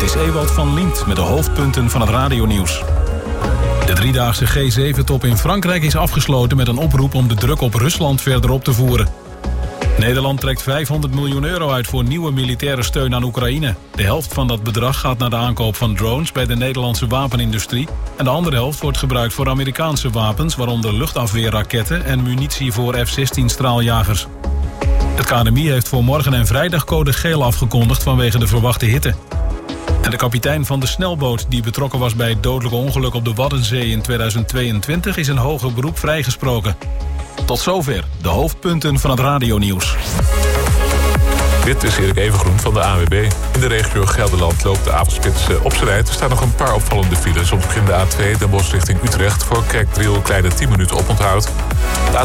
is Ewald van Liemt met de hoofdpunten van het radionieuws. De driedaagse G7-top in Frankrijk is afgesloten met een oproep om de druk op Rusland verder op te voeren. Nederland trekt €500 miljoen uit voor nieuwe militaire steun aan Oekraïne. De helft van dat bedrag gaat naar de aankoop van drones bij de Nederlandse wapenindustrie. En de andere helft wordt gebruikt voor Amerikaanse wapens, waaronder luchtafweerraketten en munitie voor F-16-straaljagers. Het KNMI heeft voor morgen en vrijdag code geel afgekondigd vanwege de verwachte hitte. En de kapitein van de snelboot die betrokken was bij het dodelijke ongeluk op de Waddenzee in 2022 is in hoger beroep vrijgesproken. Tot zover de hoofdpunten van het radionieuws. Dit is Erik Evengroen van de ANWB. In de regio Gelderland loopt de avondspits op zijn rijdt. Er staan nog een paar opvallende files. Soms begint de A2 Den Bosch richting Utrecht. Voor Kerkdriel kleine 10 minuten oponthoud. De